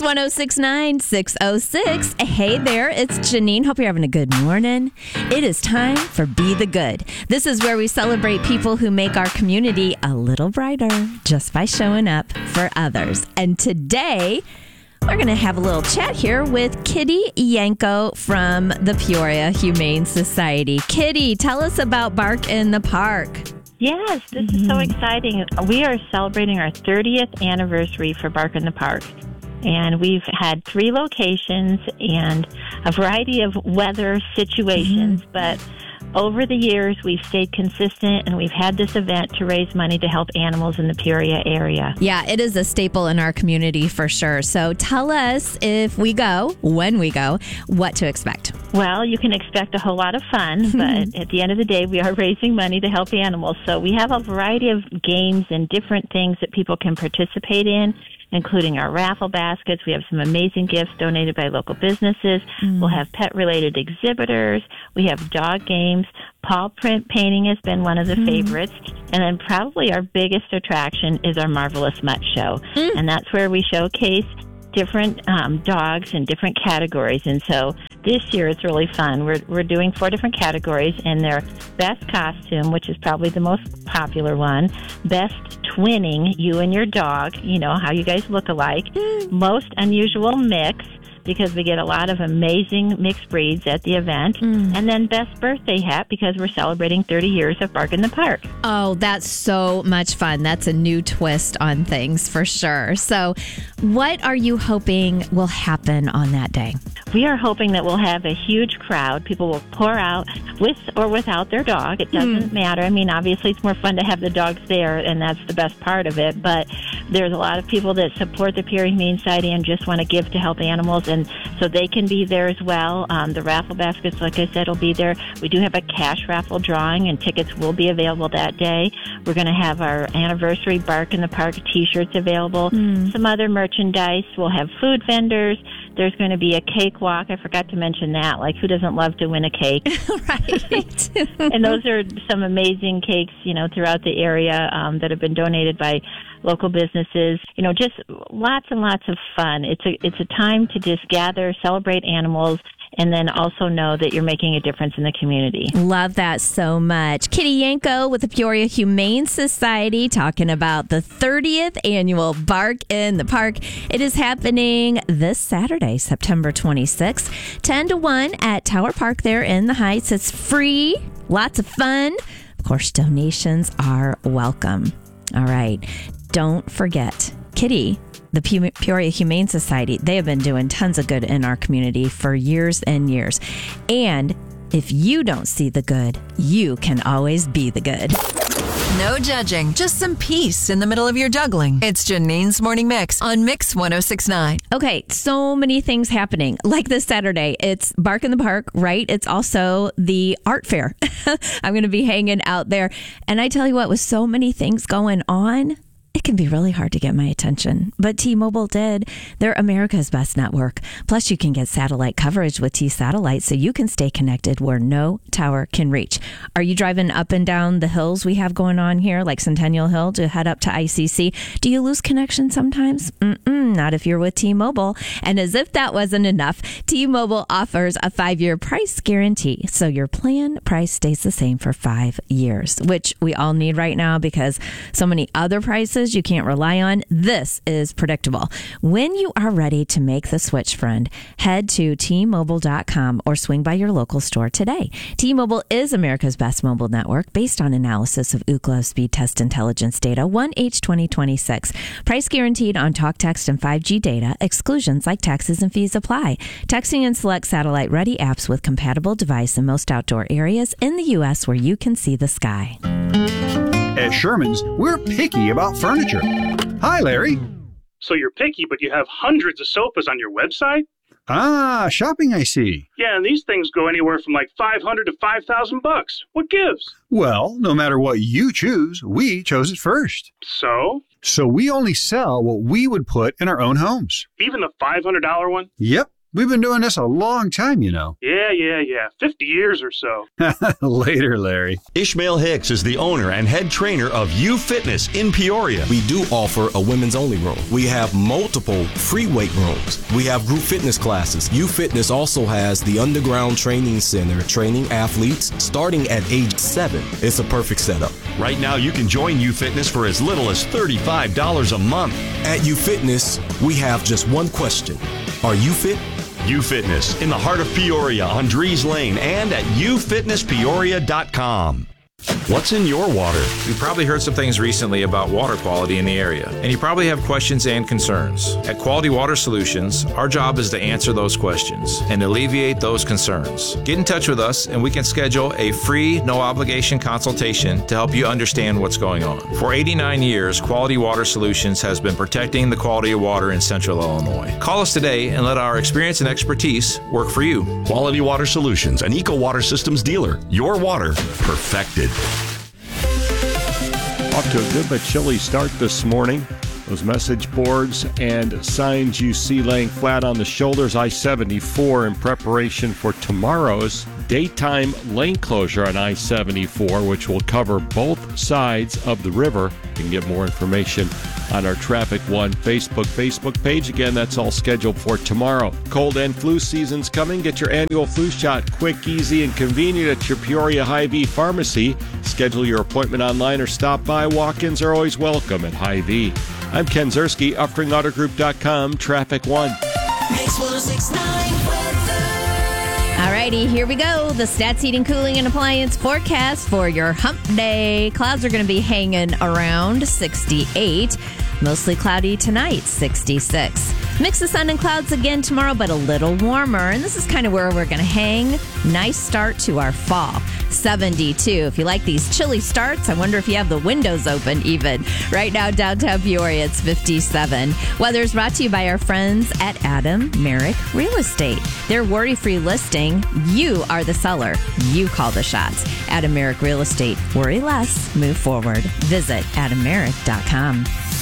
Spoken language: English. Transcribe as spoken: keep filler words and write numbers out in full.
one oh six nine, six oh six. Hey there, it's Janine. Hope you're having a good morning. It is time for Be the Good. This is where we celebrate people who make our community a little brighter just by showing up for others. And today, we're going to have a little chat here with Kitty Yanko from the Peoria Humane Society. Kitty, tell us about Bark in the Park. Yes, this mm-hmm. is so exciting. We are celebrating our thirtieth anniversary for Bark in the Park. And we've had three locations and a variety of weather situations, mm-hmm. but over the years, we've stayed consistent, and we've had this event to raise money to help animals in the Peoria area. Yeah, it is a staple in our community for sure. So tell us, if we go, when we go, what to expect. Well, you can expect a whole lot of fun, but at the end of the day, we are raising money to help animals. So we have a variety of games and different things that people can participate in, including our raffle baskets. We have some amazing gifts donated by local businesses. Mm. We'll have pet-related exhibitors. We have dog games. Paw print painting has been one of the mm. favorites. And then probably our biggest attraction is our Marvelous Mutt Show. Mm. And that's where we showcase different um, dogs in different categories. And so this year it's really fun. We're we're doing four different categories, and they're best costume, which is probably the most popular one, best twinning, you and your dog, you know, how you guys look alike, mm. most unusual mix, because we get a lot of amazing mixed breeds at the event. Mm. And then best birthday hat, because we're celebrating thirty years of Bark in the Park. Oh, that's so much fun. That's a new twist on things for sure. So what are you hoping will happen on that day? We are hoping that we'll have a huge crowd. People will pour out with or without their dog. It doesn't mm. matter. I mean, obviously it's more fun to have the dogs there, and that's the best part of it. But there's a lot of people that support the Peoria Humane Society and just want to give to help animals, and so they can be there as well. Um, the raffle baskets, like I said, will be there. We do have a cash raffle drawing, and tickets will be available that day. We're going to have our anniversary Bark in the Park T-shirts available. Mm. Some other merchandise. We'll have food vendors. There's going to be a cake walk. I forgot to mention that. Like, who doesn't love to win a cake? Right. And those are some amazing cakes, you know, throughout the area um, that have been donated by local businesses. You know, just lots and lots of fun. It's a it's a time to just gather, celebrate animals, and then also know that you're making a difference in the community. Love that so much. Kitty Yanko with the Peoria Humane Society talking about the thirtieth annual Bark in the Park. It is happening this Saturday, September twenty-sixth, ten to one at Tower Park there in the Heights. It's free, lots of fun. Of course, donations are welcome. All right. Don't forget, Kitty, the Peoria Humane Society, they have been doing tons of good in our community for years and years. And if you don't see the good, you can always be the good. No judging, just some peace in the middle of your juggling. It's Janine's Morning Mix on Mix one oh six point nine. Okay, so many things happening. Like this Saturday, it's Bark in the Park, right? It's also the art fair. I'm going to be hanging out there. And I tell you what, with so many things going on, it can be really hard to get my attention, but T-Mobile did. They're America's best network. Plus, you can get satellite coverage with T-Satellite so you can stay connected where no tower can reach. Are you driving up and down the hills we have going on here, like Centennial Hill, to head up to I C C? Do you lose connection sometimes? Mm-mm, not if you're with T-Mobile. And as if that wasn't enough, T-Mobile offers a five-year price guarantee, so your plan price stays the same for five years, which we all need right now because so many other prices you can't rely on. This is predictable. When you are ready to make the switch, friend, head to T Mobile dot com or swing by your local store today. T-Mobile is America's best mobile network based on analysis of Ookla speed test intelligence data one H twenty twenty-six. Price guaranteed on talk, text, and five G data. Exclusions like taxes and fees apply. Texting and select satellite-ready apps with compatible device in most outdoor areas in the U S where you can see the sky. At Sherman's, we're picky about furniture. Hi, Larry. So you're picky, but you have hundreds of sofas on your website? Ah, shopping, I see. Yeah, and these things go anywhere from like five hundred to five thousand bucks. What gives? Well, no matter what you choose, we chose it first. So? So we only sell what we would put in our own homes. Even the five hundred dollars one? Yep. We've been doing this a long time, you know. Yeah, yeah, yeah. fifty years or so. Later, Larry. Ishmael Hicks is the owner and head trainer of U Fitness in Peoria. We do offer a women's only room. We have multiple free weight rooms. We have group fitness classes. U Fitness also has the underground training center, training athletes starting at age seven. It's a perfect setup. Right now, you can join U Fitness for as little as thirty-five dollars a month. At U Fitness, we have just one question. Are you fit? U Fitness in the heart of Peoria on Dries Lane and at u fitness peoria dot com. What's in your water? You've probably heard some things recently about water quality in the area, and you probably have questions and concerns. At Quality Water Solutions, our job is to answer those questions and alleviate those concerns. Get in touch with us, and we can schedule a free, no-obligation consultation to help you understand what's going on. For eighty-nine years, Quality Water Solutions has been protecting the quality of water in Central Illinois. Call us today and let our experience and expertise work for you. Quality Water Solutions, an Eco Water Systems dealer. Your water perfected. Off to a good but chilly start this morning. Those message boards and signs you see laying flat on the shoulders, I seventy-four in preparation for tomorrow's daytime lane closure on I seventy-four, which will cover both sides of the river. You can get more information on our Traffic One Facebook Facebook page. Again, that's all scheduled for tomorrow. Cold and flu season's coming. Get your annual flu shot quick, easy, and convenient at your Peoria Hy-Vee pharmacy. Schedule your appointment online or stop by. Walk-ins are always welcome at Hy-Vee. I'm Ken Zerski, Uftring Auto Group dot com, Traffic One. Mix one oh six point nine All righty, here we go. The Stats Heating, Cooling, and Appliance forecast for your hump day. Clouds are going to be hanging around sixty-eight. Mostly cloudy tonight, sixty-six. Mix of sun and clouds again tomorrow, but a little warmer. And this is kind of where we're going to hang. Nice start to our fall. seventy-two. If you like these chilly starts, I wonder if you have the windows open even. Right now, downtown Peoria, it's fifty-seven. Weather's brought to you by our friends at Adam Merrick Real Estate. Their worry-free listing. You are the seller. You call the shots. Adam Merrick Real Estate. Worry less. Move forward. Visit adam merrick dot com.